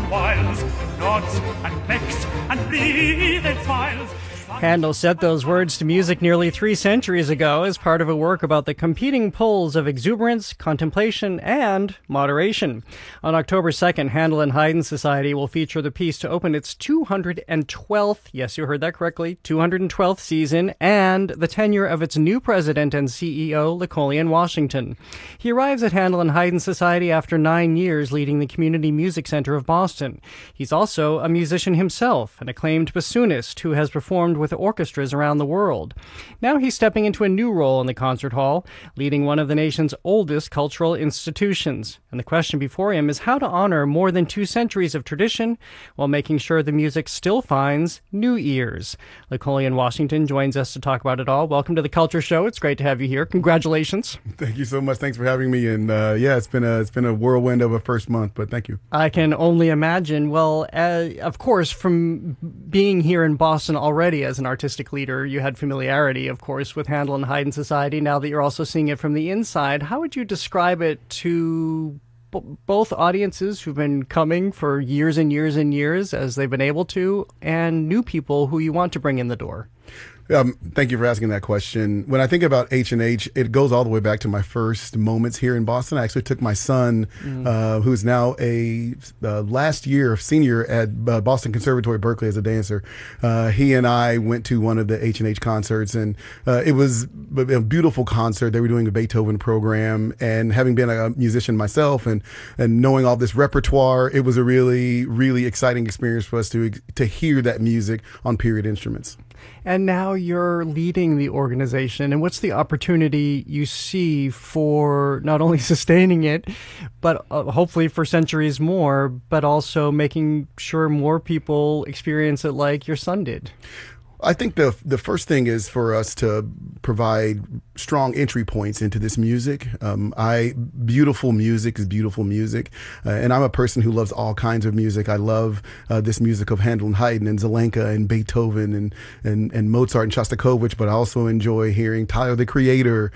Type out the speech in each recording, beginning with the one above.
and wiles, nods and necks and bleeding smiles. Handel set those words to music nearly 3 centuries ago as part of a work about the competing poles of exuberance, contemplation, and moderation. On October 2nd, Handel and Haydn Society will feature the piece to open its 212th, yes, you heard that correctly, 212th season, and the tenure of its new president and CEO, Lycolian Washington. He arrives at Handel and Haydn Society after 9 years leading the Community Music Center of Boston. He's also a musician himself, an acclaimed bassoonist who has performed with orchestras around the world. Now he's stepping into a new role in the concert hall, leading one of the nation's oldest cultural institutions. And the question before him is how to honor more than 2 centuries of tradition while making sure the music still finds new ears. Lycolian Washington joins us to talk about it all. Welcome to the Culture Show. It's great to have you here. Congratulations. Thank you so much. Thanks for having me. And it's been a whirlwind of a first month, but thank you. I can only imagine. Well, of course, from being here in Boston already as an artistic leader, you had familiarity, of course, with Handel and Haydn Society. Now that you're also seeing it from the inside, how would you describe it to both audiences who've been coming for years and years and years as they've been able to, and new people who you want to bring in the door? Thank you for asking that question. When I think about H&H, it goes all the way back to my first moments here in Boston. I actually took my son, who is now a last year senior at Boston Conservatory, Berkeley, as a dancer. He and I went to one of the H&H concerts, and it was a beautiful concert. They were doing a Beethoven program, and having been a musician myself and knowing all this repertoire, it was a really, really exciting experience for us to hear that music on period instruments. And now you're leading the organization. And what's the opportunity you see for not only sustaining it, but hopefully for centuries more, but also making sure more people experience it like your son did? I think the first thing is for us to provide strong entry points into this music. Beautiful music is beautiful music. And I'm a person who loves all kinds of music. I love this music of Handel and Haydn and Zelenka and Beethoven and Mozart and Shostakovich, but I also enjoy hearing Tyler, the Creator,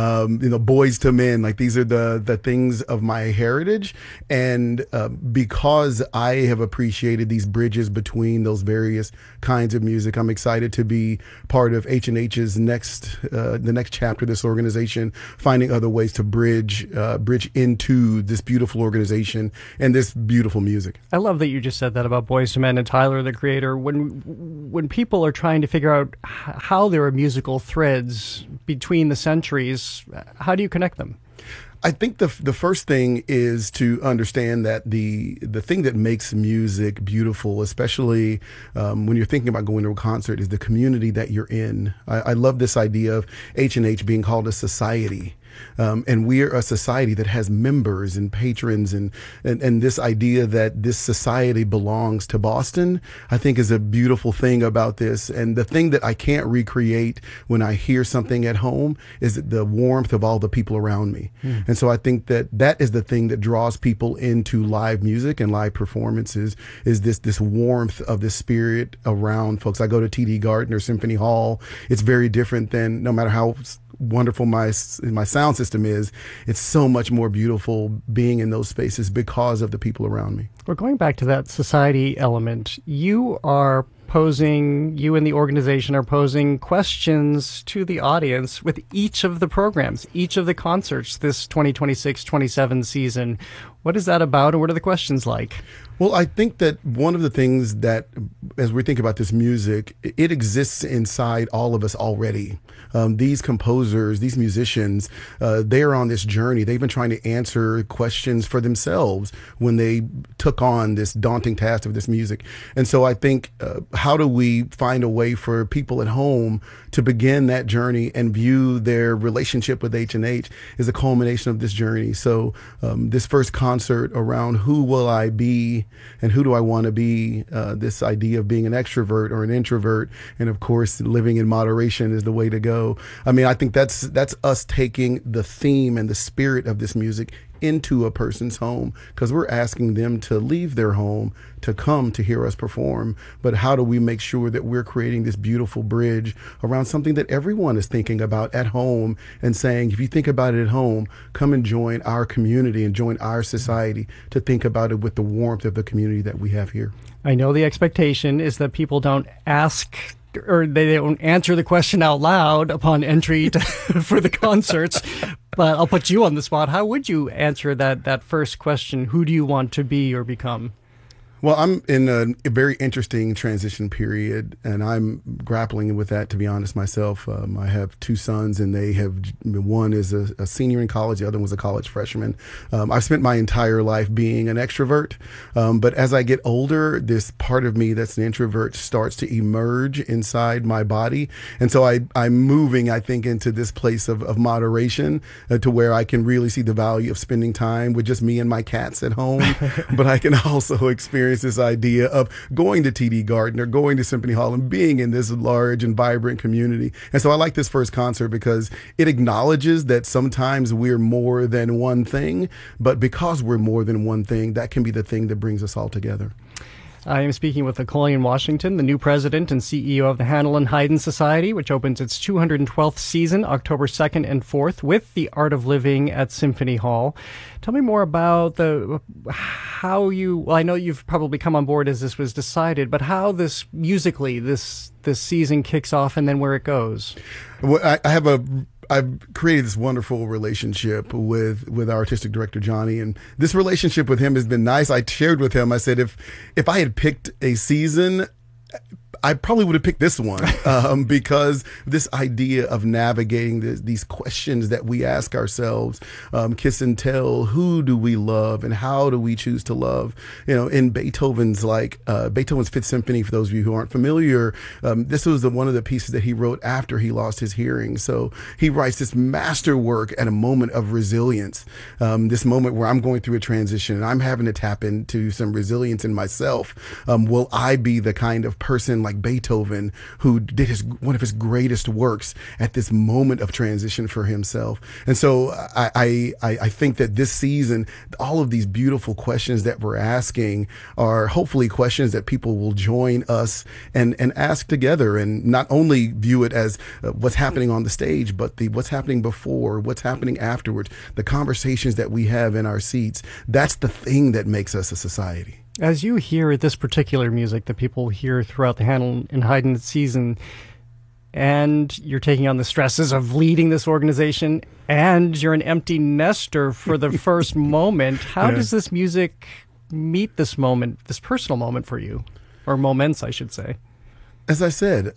Boys to Men. Like, these are the things of my heritage. And because I have appreciated these bridges between those various kinds of music, I'm excited to be part of H&H's the next chapter of this organization, finding other ways to bridge into this beautiful organization and this beautiful music. I love that you just said that about Boyz II Men and Tyler, the Creator. When people are trying to figure out how there are musical threads between the centuries, how do you connect them? I think the first thing is to understand that the thing that makes music beautiful, especially when you're thinking about going to a concert, is the community that you're in. I love this idea of H&H being called a society. And we're a society that has members and patrons, and this idea that this society belongs to Boston, I think, is a beautiful thing about this. And the thing that I can't recreate when I hear something at home is the warmth of all the people around me. And so I think that is the thing that draws people into live music and live performances, is this warmth of the spirit around folks. I go to TD Garden or Symphony Hall. It's very different than, no matter how wonderful my sound system is, it's so much more beautiful being in those spaces because of the people around me. We're going back to that society element. You and the organization are posing questions to the audience with each of the programs, each of the concerts this 2026-27 season. What is that about, and what are the questions like? Well, I think that one of the things that, as we think about this music, it exists inside all of us already. These composers, these musicians, they're on this journey. They've been trying to answer questions for themselves when they took on this daunting task of this music. And so I think, how do we find a way for people at home to begin that journey and view their relationship with H&H as a culmination of this journey? So this first concert around who will I be and who do I want to be, this idea of being an extrovert or an introvert, and of course living in moderation is the way to go. I mean, I think that's us taking the theme and the spirit of this music into a person's home, because we're asking them to leave their home to come to hear us perform. But how do we make sure that we're creating this beautiful bridge around something that everyone is thinking about at home, and saying, if you think about it at home, come and join our community and join our society to think about it with the warmth of the community that we have here. I know the expectation is that people don't ask or they don't answer the question out loud upon entry for the concerts, but I'll put you on the spot. How would you answer that first question? Who do you want to be or become? Well, I'm in a very interesting transition period, and I'm grappling with that, to be honest, myself. I have two sons, and one is a senior in college, the other was a college freshman. I've spent my entire life being an extrovert, but as I get older, this part of me that's an introvert starts to emerge inside my body. And so I'm moving, I think, into this place of moderation to where I can really see the value of spending time with just me and my cats at home, but I can also experience this idea of going to TD Garden or going to Symphony Hall and being in this large and vibrant community. And so I like this first concert because it acknowledges that sometimes we're more than one thing, but because we're more than one thing, that can be the thing that brings us all together. I am speaking with Colleen Washington, the new president and CEO of the Handel and Haydn Society, which opens its 212th season, October 2nd and 4th, with The Art of Living at Symphony Hall. Tell me more about how you, well, I know you've probably come on board as this was decided, but how this musically, this season kicks off and then where it goes. Well, I've created this wonderful relationship with our artistic director, Johnny, and this relationship with him has been nice. I shared with him, I said, if I had picked a season, I probably would have picked this one because this idea of navigating these questions that we ask ourselves, kiss and tell, who do we love and how do we choose to love? In Beethoven's Fifth Symphony, for those of you who aren't familiar, this was one of the pieces that he wrote after he lost his hearing. So he writes this masterwork at a moment of resilience, this moment where I'm going through a transition and I'm having to tap into some resilience in myself. Will I be the kind of person like Beethoven, who did one of his greatest works at this moment of transition for himself? And so I think that this season, all of these beautiful questions that we're asking are hopefully questions that people will join us and ask together, and not only view it as what's happening on the stage, but what's happening before, what's happening afterwards, the conversations that we have in our seats. That's the thing that makes us a society. As you hear this particular music that people hear throughout the Handel and Haydn season, and you're taking on the stresses of leading this organization, and you're an empty nester for the first moment, how does this music meet this moment, this personal moment for you? Or moments, I should say. As I said,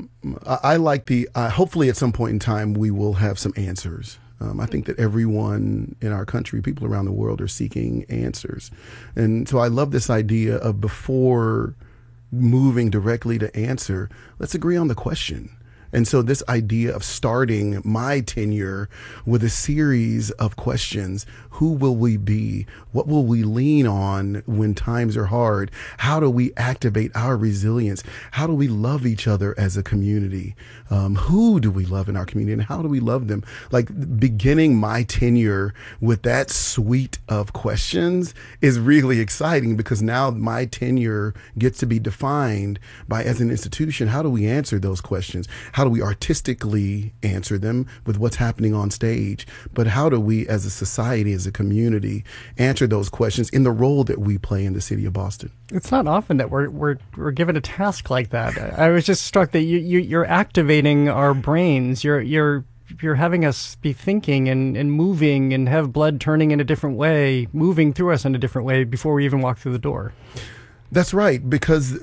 I like hopefully at some point in time we will have some answers. I think that everyone in our country, people around the world, are seeking answers. And so I love this idea of, before moving directly to answer, let's agree on the question. And so this idea of starting my tenure with a series of questions: who will we be? What will we lean on when times are hard? How do we activate our resilience? How do we love each other as a community? Who do we love in our community, and how do we love them? Like, beginning my tenure with that suite of questions is really exciting, because now my tenure gets to be defined by, as an institution, how do we answer those questions? How do we artistically answer them with what's happening on stage? But how do we, as a society, as a community, answer those questions in the role that we play in the city of Boston? It's not often that we're given a task like that. I was just struck that you're activating our brains. You're having us be thinking and moving and have blood turning in a different way, moving through us in a different way before we even walk through the door. That's right, because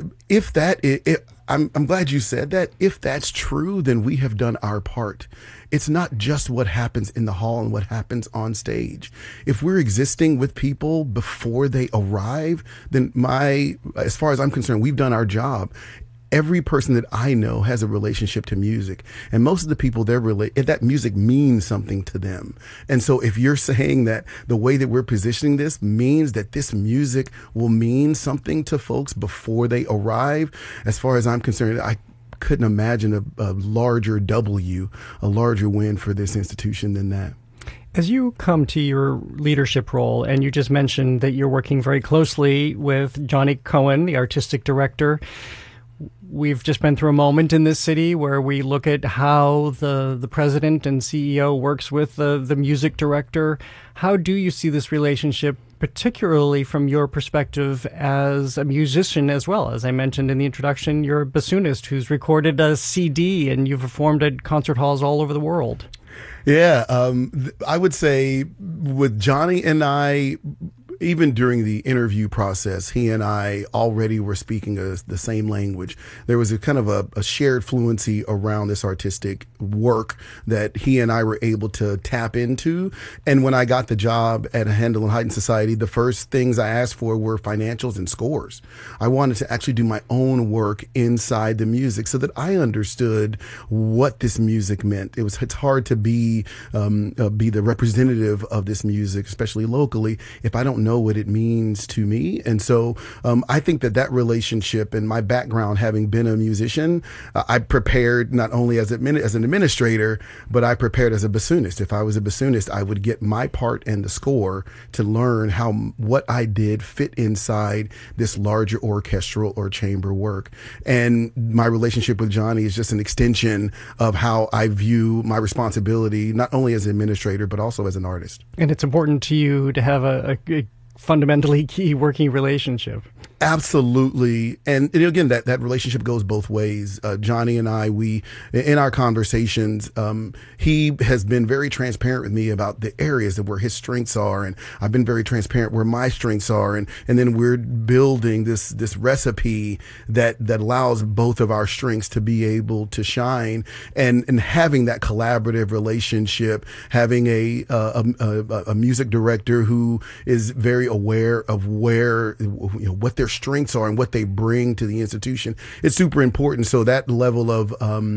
I'm glad you said that. If that's true, then we have done our part. It's not just what happens in the hall and what happens on stage. If we're existing with people before they arrive, then as far as I'm concerned, we've done our job. Every person that I know has a relationship to music, and most of the people that music means something to them. And so if you're saying that the way that we're positioning this means that this music will mean something to folks before they arrive, as far as I'm concerned, I couldn't imagine a larger W, a larger win for this institution than that. As you come to your leadership role, and you just mentioned that you're working very closely with Johnny Cohen, the artistic director, we've just been through a moment in this city where we look at how the president and CEO works with the music director. How do you see this relationship, particularly from your perspective as a musician as well? As I mentioned in the introduction, you're a bassoonist who's recorded a CD and you've performed at concert halls all over the world. Yeah, I would say with Johnny and I, even during the interview process, he and I already were speaking the same language. There was a kind of a shared fluency around this artistic work that he and I were able to tap into. And when I got the job at Handel and Haydn Society, the first things I asked for were financials and scores. I wanted to actually do my own work inside the music so that I understood what this music meant. It's hard to be the representative of this music, especially locally, if I don't know what it means to me. And so I think that relationship and my background, having been a musician, I prepared not only as an administrator, but I prepared as a bassoonist. If I was a bassoonist, I would get my part and the score to learn how what I did fit inside this larger orchestral or chamber work. And my relationship with Johnny is just an extension of how I view my responsibility, not only as an administrator, but also as an artist. And it's important to you to have a fundamentally key working relationship. Absolutely. And again, that relationship goes both ways. Johnny and I, in our conversations, he has been very transparent with me about the areas of where his strengths are. And I've been very transparent where my strengths are. And then we're building this recipe that allows both of our strengths to be able to shine, and having that collaborative relationship, having a music director who is very aware of where, what their strengths are and what they bring to the institution. It's super important. So that level of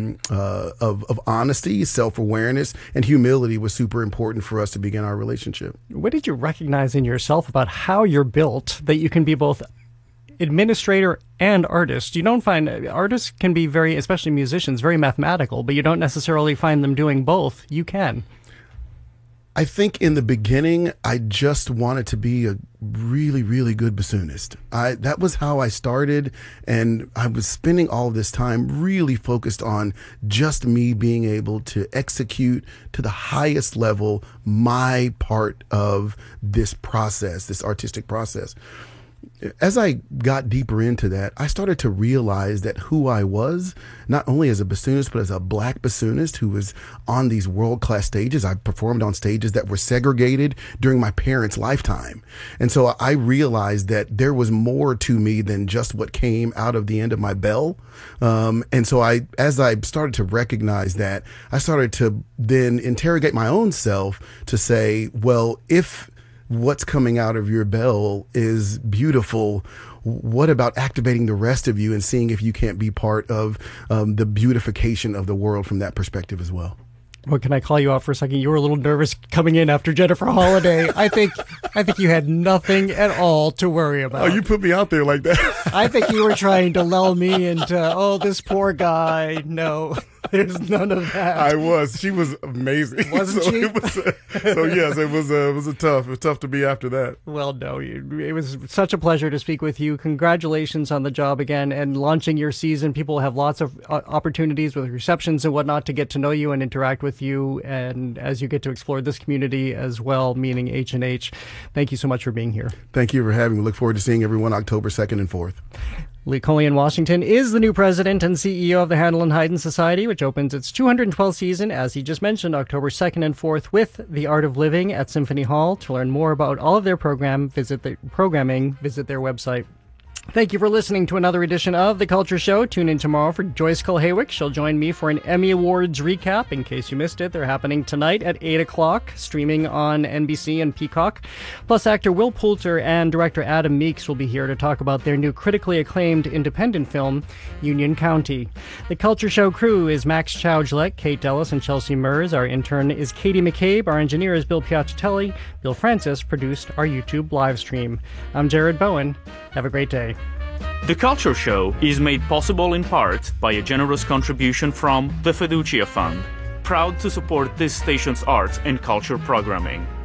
honesty, self-awareness, and humility was super important for us to begin our relationship. What did you recognize in yourself about how you're built that you can be both administrator and artist? You don't find artists can be very, especially musicians, very mathematical, but you don't necessarily find them doing both. You can. I think in the beginning, I just wanted to be a really, really good bassoonist. That was how I started, and I was spending all this time really focused on just me being able to execute to the highest level my part of this process, this artistic process. As I got deeper into that, I started to realize that who I was, not only as a bassoonist, but as a black bassoonist who was on these world-class stages. I performed on stages that were segregated during my parents' lifetime. And so I realized that there was more to me than just what came out of the end of my bell. And so as I started to recognize that, I started to then interrogate my own self to say, well, if what's coming out of your bell is beautiful, what about activating the rest of you and seeing if you can't be part of the beautification of the world from that perspective as well? Well, can I call you out for a second? You were a little nervous coming in after Jennifer Holliday. I think you had nothing at all to worry about. Oh, you put me out there like that. I think you were trying to lull me into, oh, this poor guy. No, there's none of that. I was. She was amazing. Wasn't she? So yes, it was tough to be after that. Well, no, it was such a pleasure to speak with you. Congratulations on the job again and launching your season. People have lots of opportunities with receptions and whatnot to get to know you and interact with you, and as you get to explore this community as well, meaning H&H. Thank you so much for being here. Thank you for having me. Look forward to seeing everyone October 2nd and 4th. Lee Coley Washington is the new president and CEO of the Handel and Haydn Society, which opens its 212th season, as he just mentioned, October 2nd and 4th with The Art of Living at Symphony Hall. To learn more about all of their programming, visit their website. Thank you for listening to another edition of The Culture Show. Tune in tomorrow for Joyce Kulhawick. She'll join me for an Emmy Awards recap. In case you missed it, they're happening tonight at 8 o'clock, streaming on NBC and Peacock. Plus, actor Will Poulter and director Adam Meeks will be here to talk about their new critically acclaimed independent film, Union County. The Culture Show crew is Max Chow-Gillette, Kate Ellis, and Chelsea Mers. Our intern is Katie McCabe. Our engineer is Bill Piacitelli. Bill Francis produced our YouTube live stream. I'm Jared Bowen. Have a great day. The Culture Show is made possible in part by a generous contribution from the Fiducia Fund. proud to support this station's arts and culture programming.